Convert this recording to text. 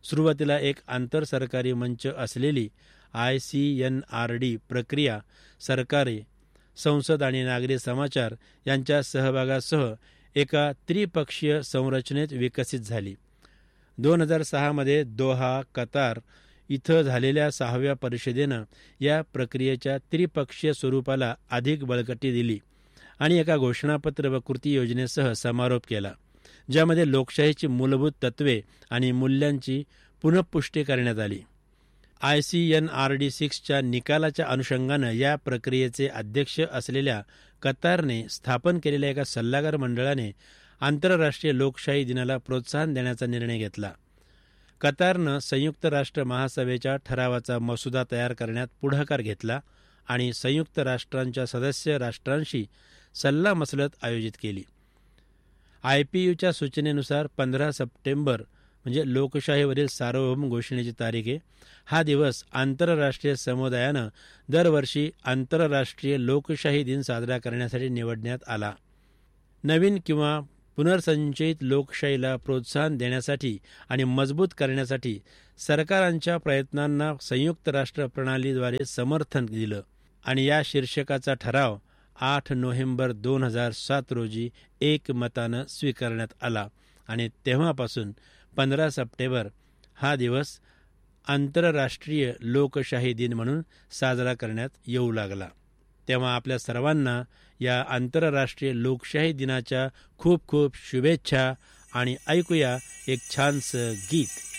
सुरुवातीला एक आंतरसरकारी मंच असलेली ICNRD प्रक्रिया सरकारे, संसद आणि नागरी समाचार यांच्या सहभागासह एका त्रिपक्षीय संरचनेत विकसित झाली. 2006 मध्ये दोहा, कतार इथं झालेल्या 6व्या परिषदेनं या प्रक्रियेच्या त्रिपक्षीय स्वरूपाला अधिक बळकटी दिली आणि एका घोषणापत्र व कृती योजनेसह समारोप केला, ज्यामध्ये लोकशाहीची मूलभूत तत्वे आणि मूल्यांची पुनःपुष्टी करण्यात आली. ICNRD 6च्या निकालाच्या अनुषंगानं या प्रक्रियेचे अध्यक्ष असलेल्या कतारने स्थापन केलेल्या एका सल्लागार मंडळाने आंतरराष्ट्रीय लोकशाही दिनाला प्रोत्साहन देण्याचा निर्णय घेतला. कतारनं संयुक्त राष्ट्र महासभेच्या ठरावाचा मसुदा तयार करण्यात पुढाकार घेतला आणि संयुक्त राष्ट्रांच्या सदस्य राष्ट्रांशी सल्लामसलत आयोजित केली. IPUच्या सूचनेनुसार 15 सप्टेंबर म्हणजे लोकशाहीवरील सार्वभौम घोषणेची तारीख आहे. हा दिवस आंतरराष्ट्रीय समुदायानं दरवर्षी आंतरराष्ट्रीय लोकशाही दिन साजरा करण्यासाठी निवडण्यात आला. नवीन किंवा पुनर्संचयित लोकशाहीला प्रोत्साहन देण्यासाठी आणि मजबूत करण्यासाठी सरकारांच्या प्रयत्नांना संयुक्त राष्ट्र प्रणालीद्वारे समर्थन दिलं आणि या शीर्षकाचा ठराव 8 नोव्हेंबर 2007 रोजी एकमतानं स्वीकारण्यात आला आणि तेव्हापासून 15 सप्टेंबर हा दिवस आंतरराष्ट्रीय लोकशाही दिन म्हणून साजरा करण्यात येऊ लागला. तेव्हा आपल्या सर्वांना या आंतरराष्ट्रीय लोकशाही दिनाच्या खूप खूप शुभेच्छा आणि ऐकूया एक छानसं गीत.